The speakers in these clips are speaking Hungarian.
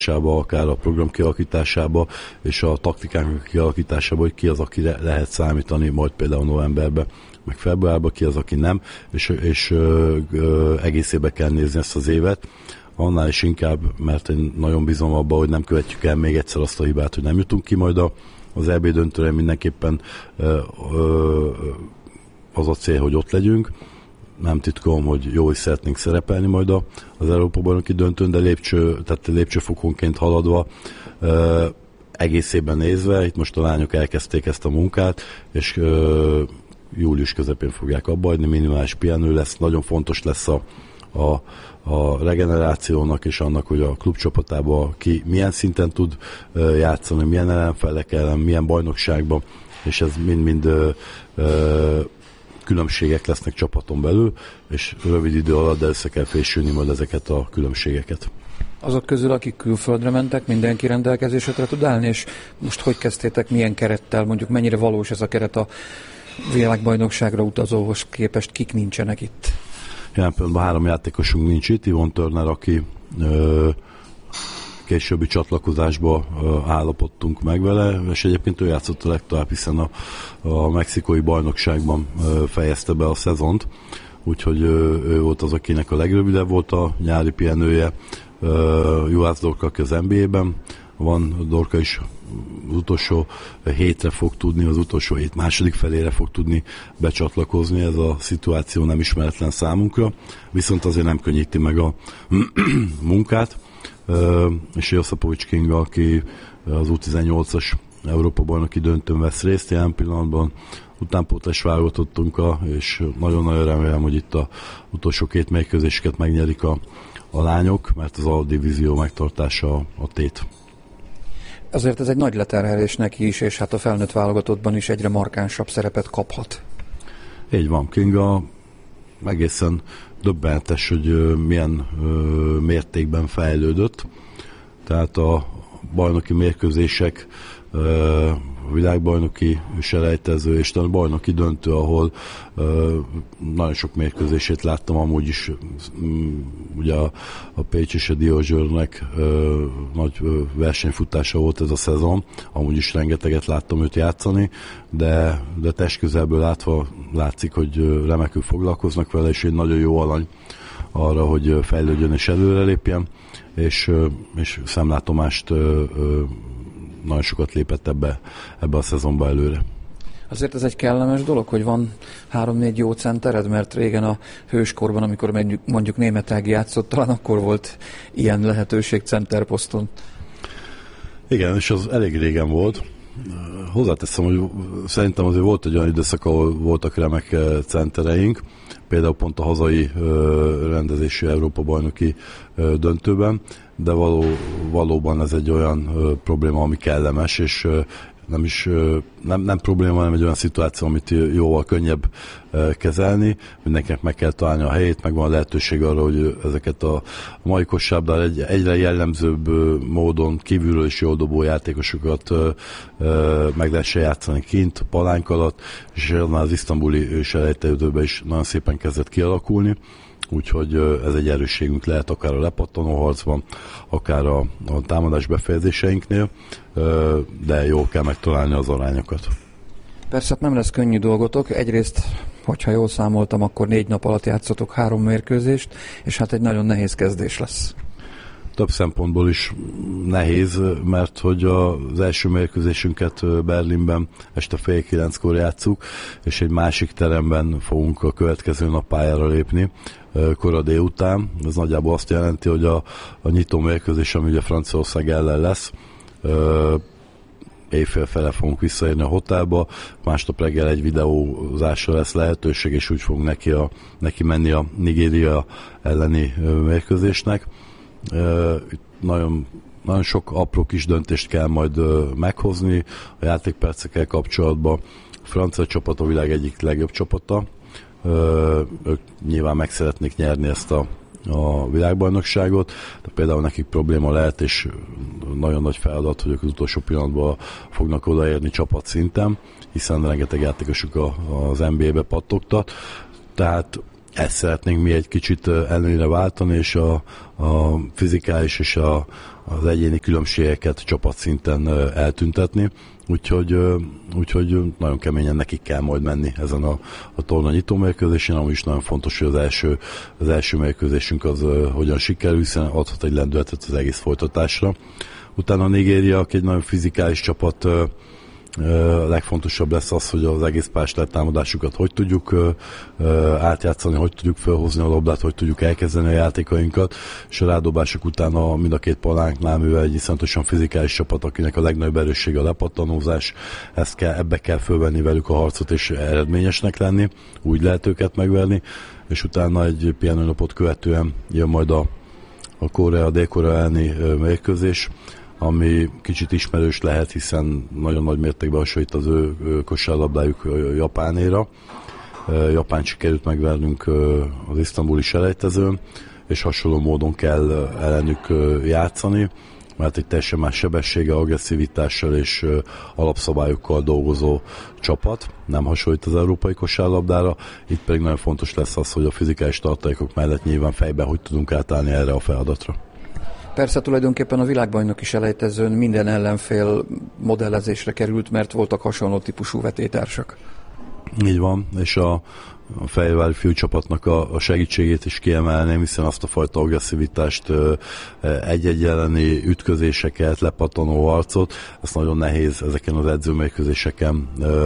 akár a program kialakításába és a taktikánk kialakításába, hogy ki az, akire lehet számítani majd például novemberben, meg februárban, ki az, aki nem, és egészébe kell nézni ezt az évet. Annál is inkább, mert én nagyon bízom abban, hogy nem követjük el még egyszer azt a hibát, hogy nem jutunk ki majd az EB döntőre, mindenképpen az a cél, hogy ott legyünk. Nem titkolom, hogy jó is szeretnénk szerepelni majd az Európa-bajnoki döntőn, de lépcsőfokonként haladva, egészében nézve, itt most a lányok elkezdték ezt a munkát, és július közepén fogják abbahagyni, minimális pihenő lesz, nagyon fontos lesz a regenerációnak és annak, hogy a klubcsapatában ki milyen szinten tud játszani, milyen ellenfelek ellen, milyen bajnokságban, és ez mind-mind különbségek lesznek csapaton belül, és rövid idő alatt, de össze kell fésülni majd ezeket a különbségeket. Azok közül, akik külföldre mentek, mindenki rendelkezésre tud állni, és most hogy kezdtétek, milyen kerettel, mondjuk mennyire valós ez a keret a világbajnokságra utazóhoz képest, kik nincsenek itt? Jelen pillanatban 3 játékosunk nincs itt, Yvonne Turner, aki későbbi csatlakozásba állapodtunk meg vele, és egyébként ő játszott a legtovább, hiszen a mexikói bajnokságban fejezte be a szezont, úgyhogy ő volt az, akinek a legrövidebb volt a nyári pihenője. Juhász Dorka, aki az NBA-ben van, Dorka is az utolsó hétre fog tudni, az utolsó hét második felére fog tudni becsatlakozni, ez a szituáció nem ismeretlen számunkra, viszont azért nem könnyíti meg a munkát, és Josipovics Kinga, aki az U18-as Európa-bajnoki döntőn vesz részt, jelen pillanatban utánpótlás válogatottunk, és nagyon-nagyon remélem, hogy itt az utolsó 2 mérkőzéseket megnyerik a lányok, mert az A-divízió megtartása a tét. Azért ez egy nagy leterhelés neki is, és hát a felnőtt válogatottban is egyre markánsabb szerepet kaphat. Így van, Kinga egészen döbbenetes, hogy milyen mértékben fejlődött. Tehát a bajnoki mérkőzések, világbajnoki selejtező és a bajnoki döntő, ahol nagyon sok mérkőzését láttam, amúgy is ugye a Pécs és a Diózsőrnek nagy versenyfutása volt ez a szezon, amúgy is rengeteget láttam őt játszani, de testközelből látva látszik, hogy remekül foglalkoznak vele, és egy nagyon jó alany arra, hogy fejlődjön és előrelépjen, és szemlátomást nagyon sokat lépett ebbe a szezonba előre. Azért ez egy kellemes dolog, hogy van 3-4 jó centered, mert régen a hőskorban, amikor mondjuk Németh Ági játszott, talán akkor volt ilyen lehetőség centerposzton. Igen, és az elég régen volt. Hozzáteszem, hogy szerintem azért volt egy olyan időszak, ahol voltak remek centereink, például pont a hazai rendezésű Európa-bajnoki döntőben, de valóban ez egy olyan probléma, ami kellemes, és nem probléma, hanem egy olyan szituáció, amit jóval könnyebb kezelni. Mindenkinek meg kell találni a helyét, meg van a lehetőség arra, hogy ezeket a mai kosárlabdán egyre jellemzőbb módon kívülről is jól dobó játékosokat meg lehessen játszani kint, palánk alatt, és az isztambuli selejtezőben is nagyon szépen kezdett kialakulni. Úgyhogy ez egy erősségünk lehet akár a lepattanó harcban, akár a támadás befejezéseinknél, de jól kell megtalálni az arányokat. Persze nem lesz könnyű dolgotok. Egyrészt, hogyha jól számoltam, akkor 4 nap alatt játszotok 3 mérkőzést, és hát egy nagyon nehéz kezdés lesz. Több szempontból is nehéz, mert hogy az első mérkőzésünket Berlinben este 8:30-kor játsszuk, és egy másik teremben fogunk a következő nap pályára lépni kora délután. Ez nagyjából azt jelenti, hogy a nyitó mérkőzés, ami ugye Franciaország ellen lesz, éjfél fele fogunk visszaérni a hotelba, másnap reggel egy videózásra lesz lehetőség, és úgy fogunk neki menni a Nigéria elleni mérkőzésnek. Nagyon, nagyon sok apró kis döntést kell majd meghozni a játékpercekkel kapcsolatban. A francia csapat a világ egyik legjobb csapata. Ők nyilván meg szeretnék nyerni ezt a világbajnokságot, de például nekik probléma lehet, és nagyon nagy feladat, hogy az utolsó pillanatban fognak odaérni csapatszinten, hiszen rengeteg játékosuk az NBA-be pattogtat. Tehát ezt szeretnénk mi egy kicsit előnyre váltani, és a fizikális és az egyéni különbségeket csapatszinten eltüntetni. Úgyhogy nagyon keményen nekik kell majd menni ezen a torna nyitó mérkőzésen, ami is nagyon fontos, hogy az első mérkőzésünk az hogyan sikerül, hiszen adhat egy lendületet az egész folytatásra. Utána a Nigéria, aki egy nagyon fizikális csapat, a legfontosabb lesz az, hogy az egész pályás támadásukat hogy tudjuk átjátszani, hogy tudjuk felhozni a labdát, hogy tudjuk elkezdeni a játékainkat, és a rádobások után mind a két palánknál, mivel egy iszonyatosan fizikális csapat, akinek a legnagyobb erőssége a lepattanózás, ebbe kell fölvenni velük a harcot, és eredményesnek lenni, úgy lehet őket megverni, és utána egy pihenőnapot követően jön majd a Dél-Korea elleni mérkőzés, ami kicsit ismerős lehet, hiszen nagyon nagy mértékben hasonlít az ő kosárlabdájuk Japánéra. Japán sikerült megvernünk az isztambuli selejtezőn, és hasonló módon kell ellenük játszani, mert egy teljesen más sebessége, agresszivitással és alapszabályokkal dolgozó csapat, nem hasonlít az európai kosárlabdára, itt pedig nagyon fontos lesz az, hogy a fizikális tartalékok mellett nyilván fejben hogy tudunk átállni erre a feladatra. Persze tulajdonképpen a világbajnoki selejtezőn minden ellenfél modellezésre került, mert voltak hasonló típusú vetétársak. Így van, és a Fehérvári fiúcsapatnak a segítségét is kiemelném, hiszen azt a fajta agresszivitást, egy-egy elleni ütközéseket, lepattanó harcot, ezt nagyon nehéz ezeken az edzőmérkőzéseken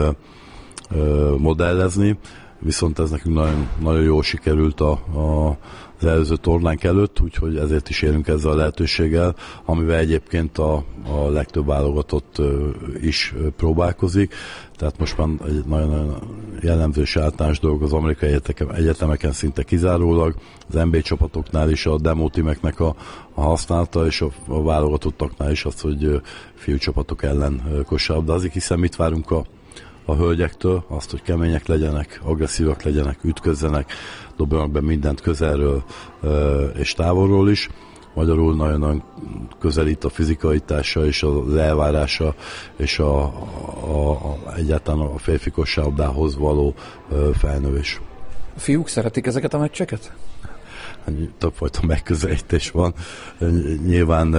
modellezni, viszont ez nekünk nagyon, nagyon jól sikerült az előző tornánk előtt, úgyhogy ezért is élünk ezzel a lehetőséggel, amivel egyébként a legtöbb válogatott is próbálkozik. Tehát most már egy nagyon jellemző és általános dolog az amerikai egyetemeken szinte kizárólag, az NBA csapatoknál is a demo teameknek a használata, és a válogatottaknál is az, hogy fiúcsapatok ellen kosárlabdázik, hiszen mit várunk a hölgyektől, azt, hogy kemények legyenek, agresszívak legyenek, ütközzenek, dobjanak be mindent közelről és távolról is. Magyarul nagyon-nagyon közelít a fizikaitása és az elvárása és egyáltalán a férfi kosárlabdához való felnövés. A fiúk szeretik ezeket a meccseket? Többfajta megközelítés van. Nyilván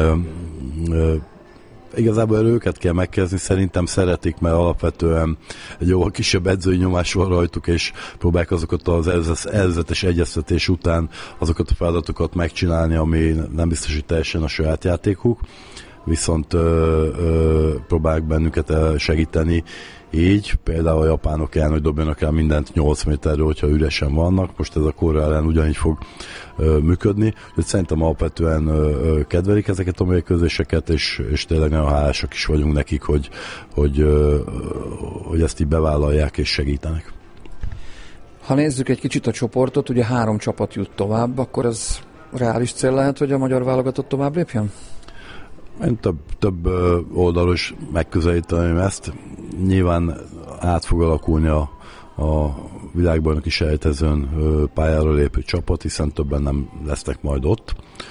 igazából őket kell megkezdeni, szerintem szeretik, mert alapvetően egy jóval kisebb edzői nyomás van rajtuk, és próbálják azokat az előzetes egyeztetés után azokat a feladatokat megcsinálni, ami nem biztos, hogy teljesen a saját játékuk, viszont próbálják bennünket segíteni. Így például a japánok kell, hogy dobjanak el mindent 8 méterről, hogyha üresen vannak. Most ez a Korea ellen ugyanígy fog működni. Úgyhogy szerintem alapvetően kedvelik ezeket a mérkőzéseket, és tényleg nagyon hálásak is vagyunk nekik, hogy ezt így bevállalják és segítenek. Ha nézzük egy kicsit a csoportot, ugye 3 csapat jut tovább, akkor ez reális cél lehet, hogy a magyar válogatott tovább lépjen? Én több oldalos megközelíteném ezt. Nyilván át fog alakulni a világbajnoki selejtezőn pályára lépő csapat, hiszen többen nem lesznek majd ott.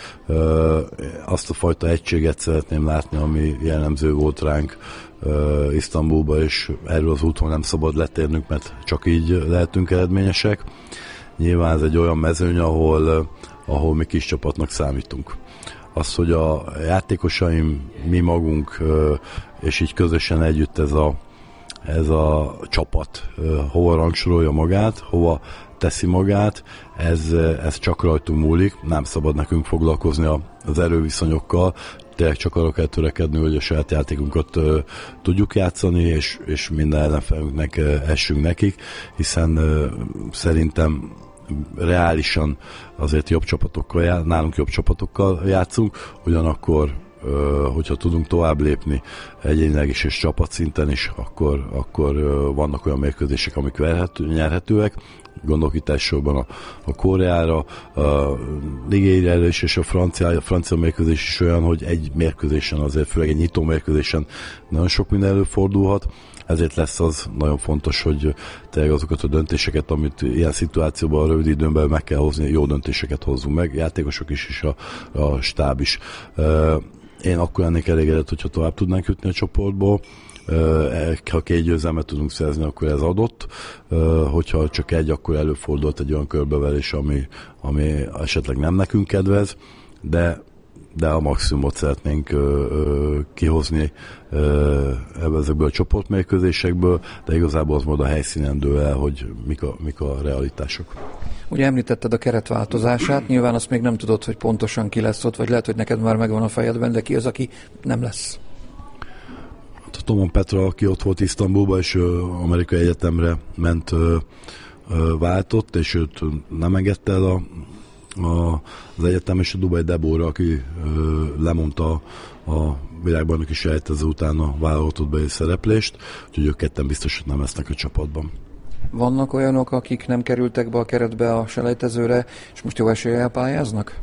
Azt a fajta egységet szeretném látni, ami jellemző volt ránk Isztambulba, és erről az úton nem szabad letérnünk, mert csak így lehetünk eredményesek. Nyilván ez egy olyan mezőny, ahol mi kis csapatnak számítunk. Az, hogy a játékosaim, mi magunk, és így közösen együtt ez a csapat hova rangsorolja magát, hova teszi magát, ez csak rajtunk múlik, nem szabad nekünk foglalkozni az erőviszonyokkal, tényleg csak arra kell törekedni, hogy a saját játékunkat tudjuk játszani, és minden ellenfelünknek essünk nekik, hiszen szerintem reálisan azért nálunk jobb csapatokkal játszunk, ugyanakkor, hogyha tudunk tovább lépni egyénileg is és csapatszinten is, akkor vannak olyan mérkőzések, amik nyerhetőek. Gondolok itt elsősorban a Koreára, a Nigériára is, és a francia mérkőzés is olyan, hogy egy mérkőzésen azért, főleg egy nyitó mérkőzésen nagyon sok minden előfordulhat. Ezért lesz az nagyon fontos, hogy tényleg azokat a döntéseket, amit ilyen szituációban a rövid időn belül meg kell hozni, jó döntéseket hozzunk meg, játékosok is, és a stáb is. Én akkor lennék elégedett, hogyha tovább tudnánk jutni a csoportból, ha 2 győzelmet tudunk szerezni, akkor ez adott. Hogyha csak egy, akkor előfordult egy olyan körbeverés, ami esetleg nem nekünk kedvez, de a maximumot szeretnénk kihozni ezekből a csoportmérkőzésekből, de igazából az majd a helyszínen dől el, hogy mik a realitások. Ugye említetted a keretváltozását, nyilván azt még nem tudod, hogy pontosan ki lesz ott, vagy lehet, hogy neked már megvan a fejedben, de ki az, aki nem lesz? Tomon Petra, aki ott volt Isztambulban, és amerikai egyetemre ment, váltott, és őt nem engedte el az egyetem, és a Dubai Debóra, aki lemondta a világbajnoki selejtező után a válogatott szereplést, úgyhogy ők ketten biztos, hogy nem lesznek a csapatban. Vannak olyanok, akik nem kerültek be a keretbe a selejtezőre, és most jó eséllyel pályáznak?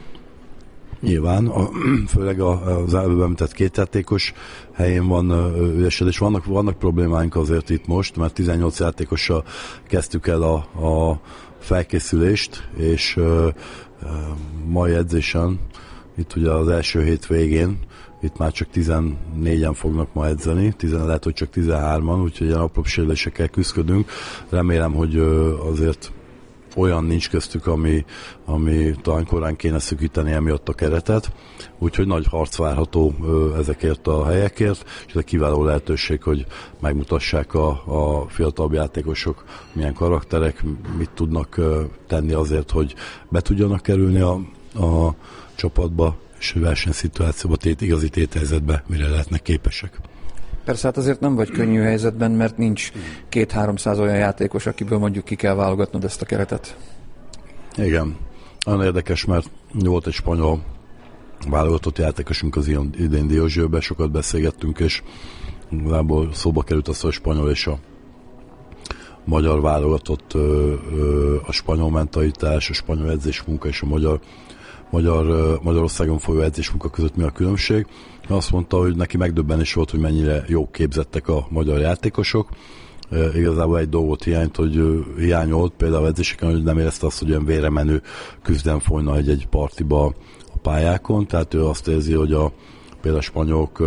Nyilván, főleg az előbb említett 2 játékos helyén van üresedés. Vannak problémáink azért itt most, mert 18 játékossal kezdtük el a felkészülést, és mai edzésen, itt ugye az első hét végén, itt már csak 14-en fognak ma edzeni, lehet, hogy csak 13-an, úgyhogy ilyen apróbb sérülésekkel küzdködünk. Remélem, hogy azért olyan nincs köztük, ami talán korán kéne szűkíteni emiatt a keretet, úgyhogy nagy harc várható ezekért a helyekért, és ez egy kiváló lehetőség, hogy megmutassák a fiatalabb játékosok, milyen karakterek, mit tudnak tenni azért, hogy be tudjanak kerülni a csapatba, és a versenyszituációba, igazi téthelyzetbe, mire lehetnek képesek. Persze, hát azért nem vagy könnyű helyzetben, mert nincs 200-300 olyan játékos, akiből mondjuk ki kell válogatnod ezt a keretet. Igen. Nagyon érdekes, mert volt egy spanyol válogatott játékosunk az idén Diózsőben, sokat beszélgettünk, és igazából szóba került az, hogy a spanyol és a magyar válogatott, a spanyol mentalitás, a spanyol edzésmunka és a Magyarországon folyó edzésmunka között mi a különbség. Azt mondta, hogy neki megdöbbenés volt, hogy mennyire jó képzettek a magyar játékosok. Igazából egy dolgot hiányolt, például edzéseken, hogy nem érezte azt, hogy olyan véremenő küzdelem folyna egy partiba a pályákon, tehát ő azt érzi, hogy például a spanyolok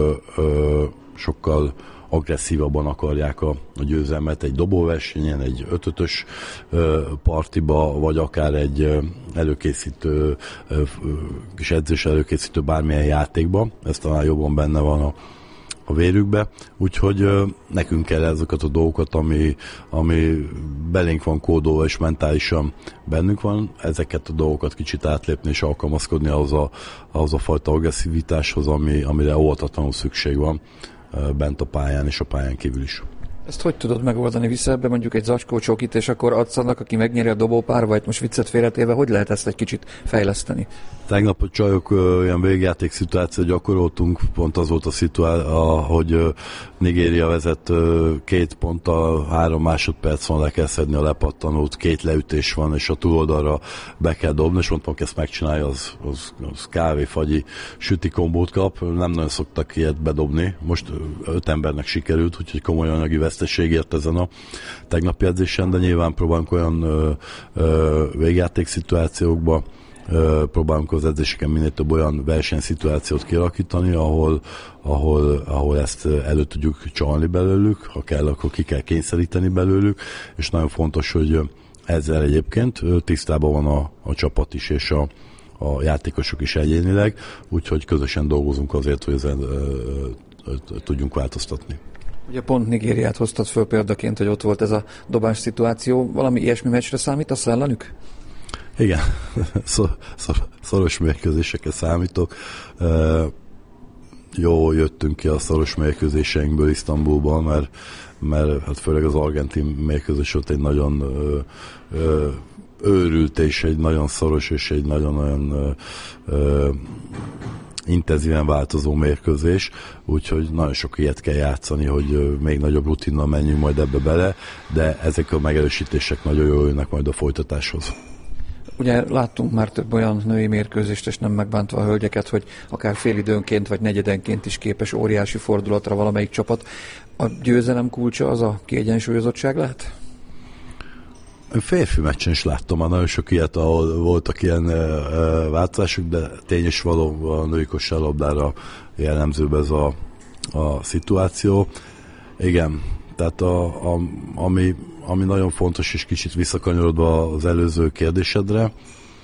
sokkal agresszívabban akarják a győzelmet egy dobóversenyen, egy 5-5-ös partiba, vagy akár egy előkészítő, kis edzés előkészítő bármilyen játékba. Ez talán jobban benne van a vérükbe. Úgyhogy nekünk kell ezeket a dolgokat, ami belénk van kódolva és mentálisan bennünk van, ezeket a dolgokat kicsit átlépni és alkalmazkodni ahhoz a fajta agresszivitáshoz, amire óvatatlanul szükség van bent a pályán és a pályán kívül is. Ezt hogy tudod megoldani? Vissza ebbe mondjuk egy zacskó csokit, és akkor adsz annak, aki megnyeri a dobópár, vagy most viccet félretéve, hogy lehet ezt egy kicsit fejleszteni? Tegnap a csajok olyan végjáték szituációt gyakoroltunk, pont az volt a szituáció, hogy Nigéria vezet 2 ponttal, 3 másodperc van, le kell szedni a lepattanót, 2 leütés van, és a túloldalra be kell dobni, és mondtam, hogy ezt megcsinálja, az kávé-fagyi süti kombót kap, nem nagyon szoktak ilyet bedobni, most 5 embernek sikerült, úgyhogy komoly anyagi veszteségért ezen a tegnapi edzésen, de nyilván próbálunk olyan végjáték szituációkba, próbálunk az edzéseken minél több olyan versenyszituációt kialakítani, ahol ezt elő tudjuk csalni belőlük, ha kell, akkor ki kell kényszeríteni belőlük, és nagyon fontos, hogy ezzel egyébként tisztában van a csapat is, és a játékosok is egyénileg, úgyhogy közösen dolgozunk azért, hogy ezen tudjunk változtatni. Ugye pont Nigériát hoztad föl példaként, hogy ott volt ez a dobás szituáció. Valami ilyesmi meccsre számítasz ellenük? Igen, szoros mérkőzésekre számítok. Jó jöttünk ki a szoros mérkőzéseinkből Isztambulban, mert hát főleg az argentin mérkőzés ott egy nagyon őrült és egy nagyon szoros és egy nagyon intenzíven változó mérkőzés, úgyhogy nagyon sok ilyet kell játszani, hogy még nagyobb rutinnal menjünk majd ebbe bele, de ezek a megerősítések nagyon jól jönnek majd a folytatáshoz. Ugye láttunk már több olyan női mérkőzést, és nem megbántva a hölgyeket, hogy akár félidőnként vagy negyedenként is képes óriási fordulatra valamelyik csapat. A győzelem kulcsa az a kiegyensúlyozottság lehet? Férfi meccsen is láttam már nagyon sok ilyet, ahol voltak ilyen változások, de tény is való a női kosárlabdára jellemzőbb ez a szituáció. Igen, tehát ami nagyon fontos, és kicsit visszakanyarodva az előző kérdésedre,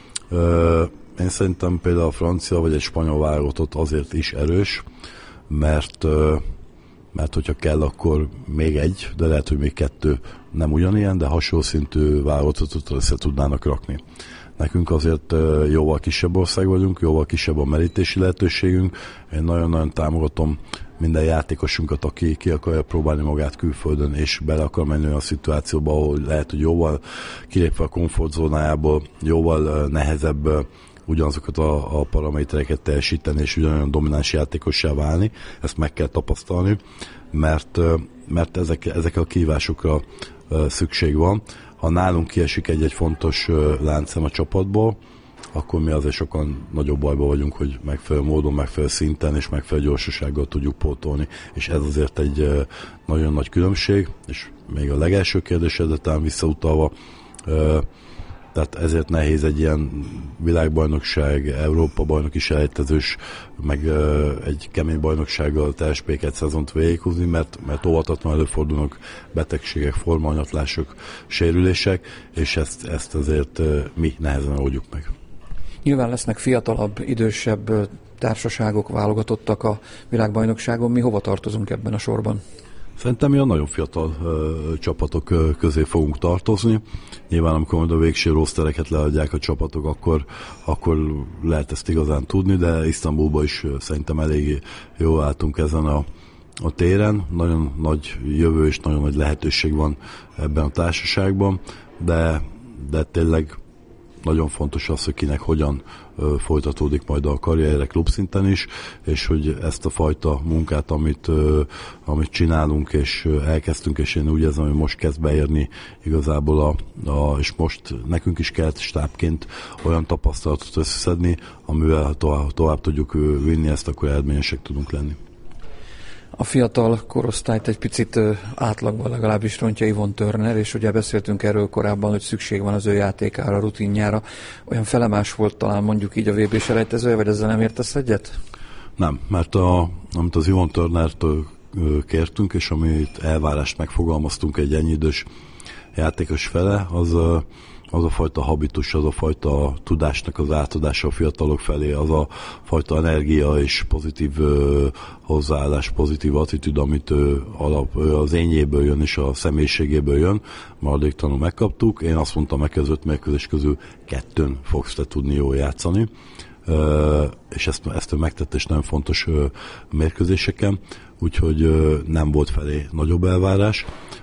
én szerintem például a francia vagy egy spanyol válogatott azért is erős, mert hogyha kell, akkor még egy, de lehet, hogy még kettő nem ugyanilyen, de hasonló szintű válogatottat össze tudnának rakni. Nekünk azért jóval kisebb ország vagyunk, jóval kisebb a merítési lehetőségünk. Én nagyon-nagyon támogatom minden játékosunkat, aki ki akarja próbálni magát külföldön, és bele akar menni olyan szituációba, ahol lehet, hogy jóval kilépve a komfortzónájából, jóval nehezebb ugyanazokat a paramétereket teljesíteni, és ugyanolyan domináns játékossá válni. Ezt meg kell tapasztalni, mert ezek a kihívásokra szükség van. Ha nálunk kiesik egy fontos láncszem a csapatból, akkor mi azért sokan nagyobb bajban vagyunk, hogy megfelelő módon, megfelelő szinten és megfelelő gyorsasággal tudjuk pótolni, és ez azért egy nagyon nagy különbség, és még a legelső kérdésedre talán visszautalva, tehát ezért nehéz egy ilyen világbajnokság, Európa-bajnoki selejtezős, meg egy kemény bajnoksággal teljes P2 szezont végighúzni, mert óvatatlan előfordulnak betegségek, formahanyatlások, sérülések, és ezt azért mi nehezen oldjuk meg. Nyilván lesznek fiatalabb, idősebb társaságok, válogatottak a világbajnokságon. Mi hova tartozunk ebben a sorban? Szerintem mi a nagyon fiatal csapatok közé fogunk tartozni. Nyilván, amikor majd a végső rostereket leadják a csapatok, akkor lehet ezt igazán tudni, de Isztambulban is szerintem elég jól álltunk ezen a téren. Nagyon nagy jövő és nagyon nagy lehetőség van ebben a társaságban, de tényleg nagyon fontos az, hogy kinek hogyan folytatódik majd a karrierje klubszinten is, és hogy ezt a fajta munkát, amit csinálunk, és elkezdtünk, és én úgy érzem, hogy most kezd beérni igazából és most nekünk is kell stábként olyan tapasztalatot összeszedni, amivel tovább tudjuk vinni ezt, akkor eredményesek tudunk lenni. A fiatal korosztályt egy picit átlagban legalábbis rontja Yvonne Turner, és ugye beszéltünk erről korábban, hogy szükség van az ő játékára, rutinjára. Olyan felemás volt talán mondjuk így a VB selejtezője, vagy ezzel nem értesz egyet? Nem, mert amit az Yvonne Turnertől kértünk, és amit elvárást megfogalmaztunk egy ennyi idős játékos fele, az a fajta habitus, az a fajta tudásnak az átadása a fiatalok felé, az a fajta energia és pozitív hozzáállás, pozitív attitűd, amit az ényéből jön és a személyiségéből jön, maradéktalanul megkaptuk. Én azt mondtam, meg az 5 mérkőzés közül 2-n fogsz te tudni jól játszani, és ezt megtett, és nagyon fontos mérkőzéseken, úgyhogy nem volt felé nagyobb elvárás,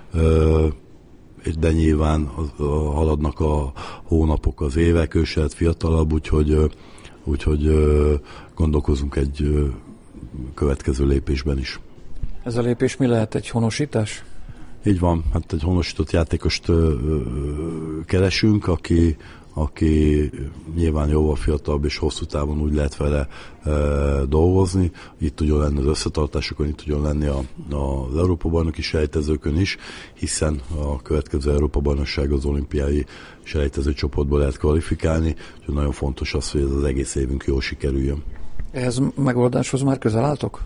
de nyilván haladnak a hónapok, az évek, ő se lett fiatalabb, úgyhogy gondolkozunk egy következő lépésben is. Ez a lépés mi lehet, egy honosítás? Így van, hát egy honosított játékost keresünk, aki nyilván jóval fiatalabb és hosszú távon úgy lehet vele dolgozni. Itt tudjon lenni az összetartásokon, itt tudjon lenni az Európa-bajnoki selejtezőkön is, hiszen a következő Európa-bajnokság az olimpiai selejtező csoportból lehet kvalifikálni, úgyhogy nagyon fontos az, hogy ez az egész évünk jól sikerüljön. Ehhez megoldáshoz már közel álltok?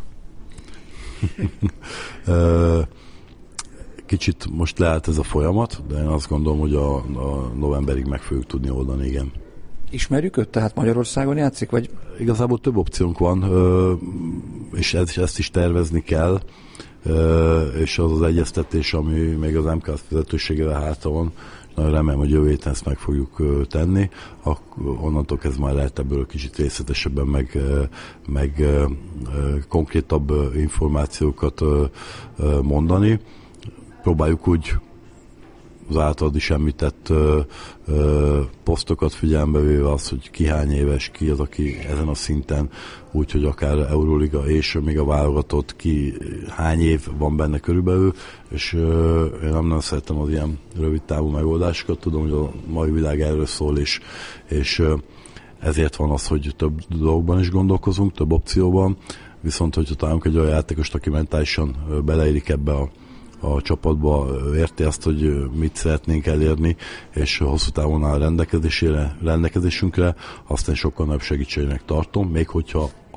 Kicsit most leállt ez a folyamat, de én azt gondolom, hogy a novemberig meg fogjuk tudni oldani, igen. Ismerjük őt? Tehát Magyarországon játszik? Vagy? Igazából több opciónk van, és ezt is tervezni kell, és az egyeztetés, ami még az MK vezetőségével hátra van, nagyon remélem, hogy jövő héten ezt meg fogjuk tenni, onnantól kezdve már lehet ebből kicsit részletesebben meg konkrétabb információkat mondani. Próbáljuk úgy az általad is említett posztokat figyelembe véve az, hogy ki hány éves, ki az, aki ezen a szinten, úgyhogy akár Euróliga és még a válogatott, ki hány év van benne körülbelül, és én nem szeretem az ilyen rövid távú megoldásokat, tudom, hogy a mai világ erről szól, és ezért van az, hogy több dolgokban is gondolkozunk, több opcióban, viszont hogyha találunk egy olyan játékost, aki mentálisan beleérik ebbe a csapatba, érti azt, hogy mit szeretnénk elérni, és hosszú távon áll rendelkezésünkre, azt én sokkal nagyobb segítségnek tartom, még hogyha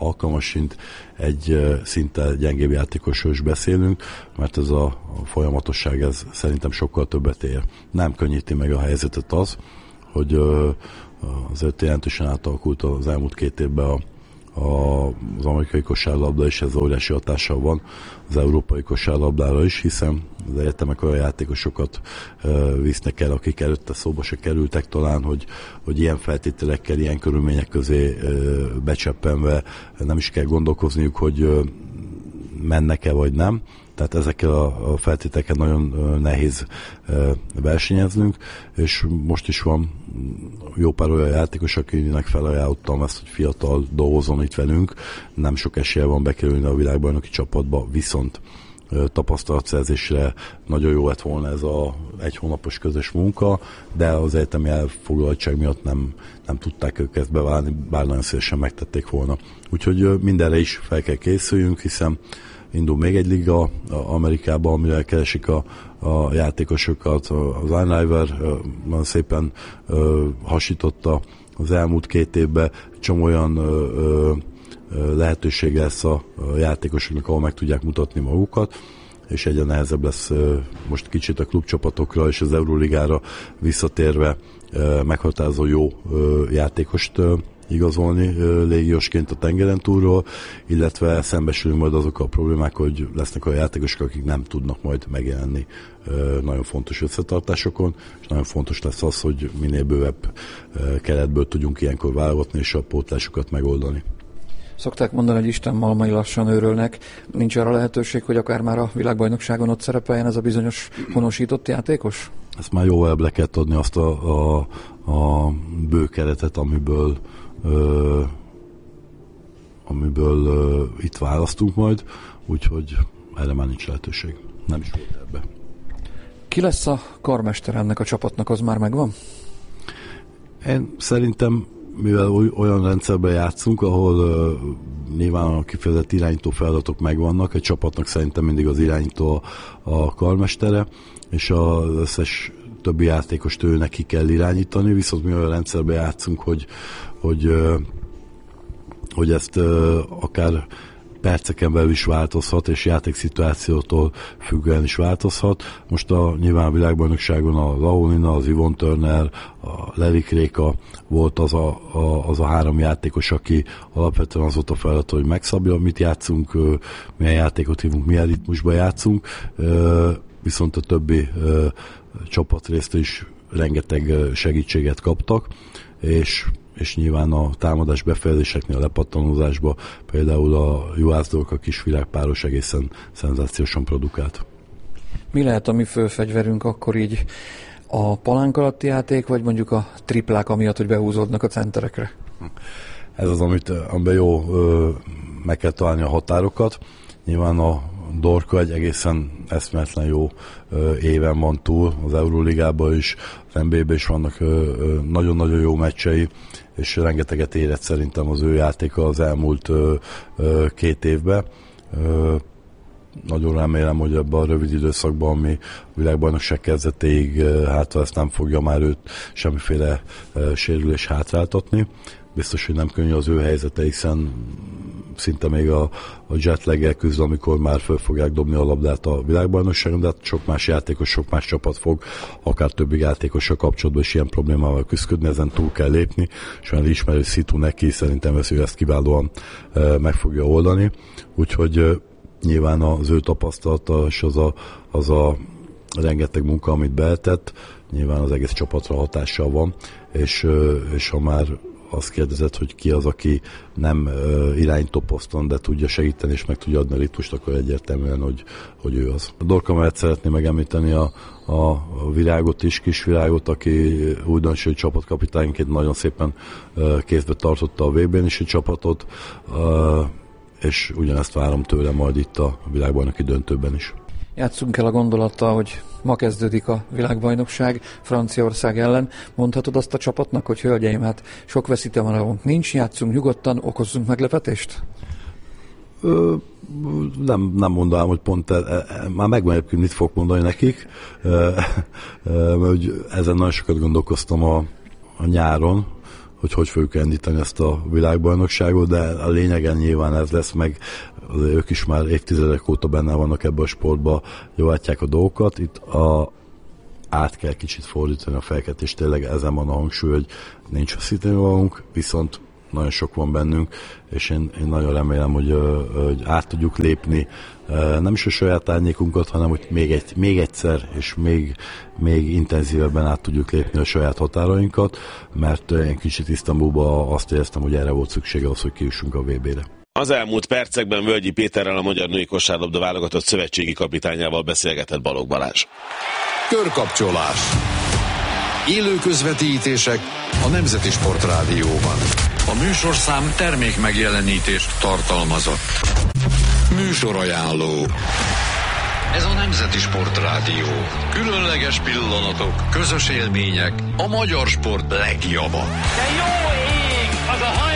alkalmasint egy szinte gyengébb játékosról is beszélünk, mert ez a folyamatosság ez szerintem sokkal többet ér. Nem könnyíti meg a helyzetet az, hogy azért jelentősen átalakult az elmúlt 2 évben az amerikai kosárlabda, és ez óriási hatással van az európai kosárlabdára is, hiszen az egyetemek olyan játékosokat visznek el, akik előtte szóba se kerültek talán, hogy ilyen feltételekkel, ilyen körülmények közé becseppenve nem is kell gondolkozniuk, hogy mennek-e vagy nem. Tehát ezekkel a feltételekkel nagyon nehéz versenyeznünk, és most is van jó pár olyan játékos, akinek felajánlottam ezt, hogy fiatal dolgozzon itt velünk. Nem sok esélye van bekerülni a világbajnoki csapatba, viszont tapasztalatszerzésre nagyon jó lett volna ez a 1 hónapos közös munka, de az egyetemi elfoglaltság miatt nem tudták ők ezt beválni, bár nagyon szívesen megtették volna. Úgyhogy mindenre is fel kell készüljünk, hiszen indul még egy liga Amerikában, amire keresik a játékosokat. Az Einliver nagyon szépen hasította az elmúlt 2 évben, csomó olyan lehetőség lesz a játékosoknak, ahol meg tudják mutatni magukat, és egyre nehezebb lesz most kicsit a klubcsapatokra és az Euroligára visszatérve meghatározó jó játékost igazolni légiósként a tengeren túlról, illetve szembesülünk majd azok a problémák, hogy lesznek olyan játékosok, akik nem tudnak majd megjelenni nagyon fontos összetartásokon, és nagyon fontos lesz az, hogy minél bővebb keretből tudjunk ilyenkor válogatni és a pótlásokat megoldani. Szokták mondani, hogy Isten malmai lassan őrölnek. Nincs arra lehetőség, hogy akár már a világbajnokságon ott szerepeljen ez a bizonyos honosított játékos? Ezt már jóval le kell adni azt a bő keretet, amiből itt választunk majd, úgyhogy erre már nincs lehetőség. Nem is volt ebbe. Ki lesz a karmester ennek a csapatnak, az már megvan? Én szerintem, mivel olyan rendszerben játszunk, ahol nyilván a kifejezett irányító feladatok megvannak, egy csapatnak szerintem mindig az irányító a karmestere, és az összes többi játékost ő neki kell irányítani, viszont mi olyan rendszerben játszunk, hogy ezt akár perceken belül is változhat, és játékszituációtól függően is változhat. Most nyilván a világbajnokságon az Aulina, az Yvonne Turner, a Lerik Réka volt az a 3 játékos, aki alapvetően az volt a feladat, hogy megszabja, mit játszunk, milyen játékot hívunk, milyen ritmusban játszunk, viszont a többi csapatrészt is rengeteg segítséget kaptak, és nyilván a támadás befejezéseknél, a lepattanózásban például a Juhász a kisvilágpáros egészen szenzációsan produkált. Mi lehet a mi főfegyverünk akkor így a palánk alatti játék, vagy mondjuk a triplák amiatt, hogy behúzódnak a centerekre? Ez az, amiben jó meg kell találni a határokat. Nyilván a Dorka egy egészen eszméletlen jó éven van túl, az Euroligában is, az NBA-ben is vannak nagyon-nagyon jó meccsei, és rengeteget érett szerintem az ő játéka az elmúlt 2 évben. Nagyon remélem, hogy ebben a rövid időszakban, ami a világbajnokság kezdetéig, hát ezt nem fogja már őt semmiféle sérülés hátráltatni. Biztos, hogy nem könnyű az ő helyzete, hiszen szinte még a jetlaggel küzd, amikor már föl fogják dobni a labdát a világbajnokságon, de hát sok más játékos, sok más csapat fog, akár többi játékossal kapcsolatban is ilyen problémával küzdködni, ezen túl kell lépni, és olyan ismerő szitu neki, szerintem ő ezt kiválóan meg fogja oldani. Úgyhogy nyilván az ő tapasztalata és az a rengeteg munka, amit beletett, nyilván az egész csapatra hatással van, és ha már azt kérdezett, hogy ki az, aki nem irányító poszton, de tudja segíteni és meg tudja adni a ritmust, akkor egyértelműen, hogy ő az. A Dorka mellett szeretném megemlíteni a Virágot is, Kisvirágot, aki újdonsült csapatkapitányként nagyon szépen kézbe tartotta a VB-n is a csapatot, és ugyanezt várom tőle majd itt a világbajnoki döntőben is. Játsszunk el a gondolattal, hogy ma kezdődik a világbajnokság Franciaország ellen. Mondhatod azt a csapatnak, hogy hölgyeim, hát sok veszítemanunk nincs, játszunk nyugodtan, okozzunk meglepetést? Nem mondanám, hogy pont már megvan egyébként, mit fogok mondani nekik, mert ezen nagyon sokat gondolkoztam a nyáron, hogy fogjuk elindítani ezt a világbajnokságot, de a lényegen nyilván ez lesz, meg ők is már évtizedek óta benne vannak ebben a sportban, jól látják a dolgokat. Itt át kell kicsit fordítani a fejeket, és tényleg ezen van a hangsúly, hogy nincs veszíteni valunk, viszont nagyon sok van bennünk, és én nagyon remélem, hogy át tudjuk lépni nem is a saját árnyékunkat, hanem hogy még egyszer, és még intenzívebben át tudjuk lépni a saját határainkat, mert én kicsit Isztambulban azt éreztem, hogy erre volt szüksége az, hogy kijussunk a VB-re. Az elmúlt percekben Völgyi Péterrel, a magyar női kosárlabda válogatott szövetségi kapitányával beszélgetett Balogh Balázs. Körkapcsolás. Élő közvetítések a Nemzeti Sportrádióban. A műsorszám termék megjelenítést tartalmazott. Műsorajánló. Ez a Nemzeti Sportrádió. Különleges pillanatok, közös élmények, a magyar sport legjava. De jó ég az a hajó!